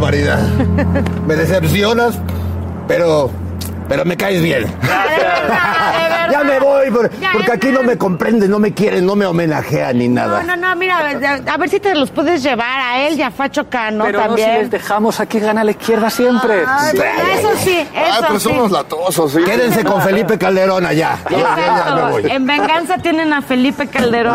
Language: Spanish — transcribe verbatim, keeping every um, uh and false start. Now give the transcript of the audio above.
barbaridad. Me decepcionas, pero... Pero me caes bien. Ya me voy, por, ya, porque aquí no me comprenden, no me quieren, no me homenajean ni nada. No, no, no, mira, a ver, a ver si te los puedes llevar a él y a Facho Cano pero también. no, si les dejamos, aquí gana la izquierda siempre. Ay, Sí. Eso sí, eso Ah, pero sí. son unos latosos, ¿sí? Quédense con Felipe Calderón allá. Ya, ya, ya me voy. En venganza tienen a Felipe Calderón.